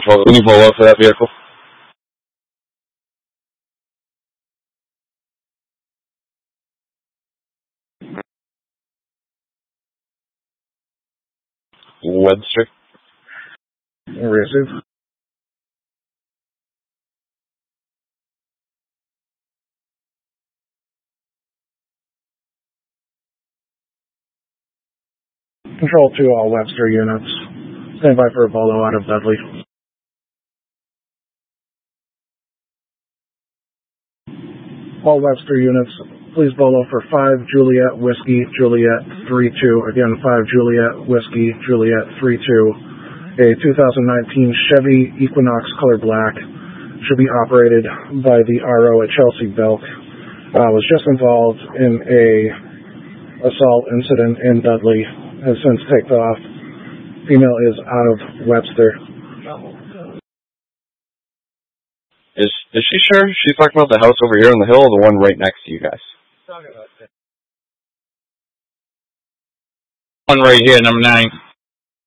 Any Volvo for that vehicle? Webster. Receive. Control 2, all Webster units. Stand by for a Volvo out of Dudley. All Webster units, please Volvo for 5 Juliet Whiskey Juliet 32. Again, 5 Juliet Whiskey Juliet 32. A 2019 Chevy Equinox color black. Should be operated by the RO at Chelsea Belk. Was just involved in a assault incident in Dudley. Has since taken off. Female is out of Webster. Is she sure? She's talking about the house over here on the hill or the one right next to you guys? Talking about that. One right here, number 9.